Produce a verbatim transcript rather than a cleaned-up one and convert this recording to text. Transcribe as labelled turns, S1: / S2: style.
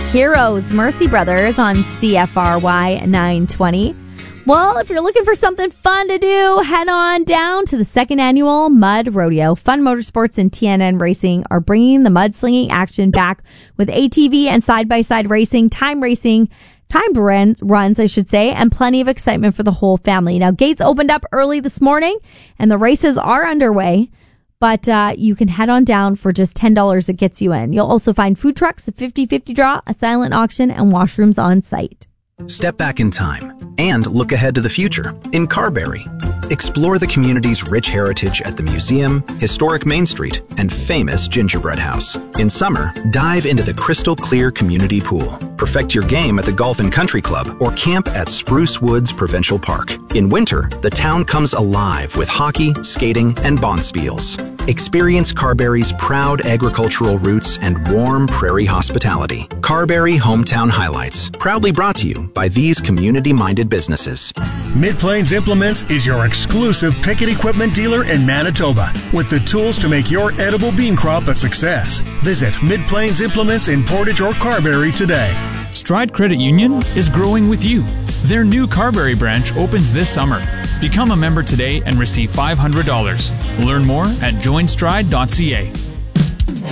S1: Heroes, Mercy Brothers on C F R Y nine twenty. Well, if you're looking for something fun to do, head on down to the second annual Mud Rodeo. Fun Motorsports and T N N Racing are bringing the mudslinging action back with A T V and side-by-side racing, time racing, time runs, runs, I should say, and plenty of excitement for the whole family. Now, gates opened up early this morning, and the races are underway. But uh, you can head on down for just ten dollars. It gets you in. You'll also find food trucks, a fifty-fifty draw, a silent auction, and washrooms on site.
S2: Step back in time and look ahead to the future in Carberry. Explore the community's rich heritage at the museum, historic Main Street, and famous gingerbread house. In summer, dive into the crystal clear community pool. Perfect your game at the Golf and Country Club or camp at Spruce Woods Provincial Park. In winter, the town comes alive with hockey, skating, and bonspiels. Experience Carberry's proud agricultural roots and warm prairie hospitality. Carberry Hometown Highlights, proudly brought to you by these community-minded businesses.
S3: Mid-Plains Implements is your exclusive picket equipment dealer in Manitoba with the tools to make your edible bean crop a success. Visit Mid-Plains Implements in Portage or Carberry today.
S4: Stride Credit Union is growing with you. Their new Carberry branch opens this summer. Become a member today and receive five hundred dollars. Learn more at join stride dot c a.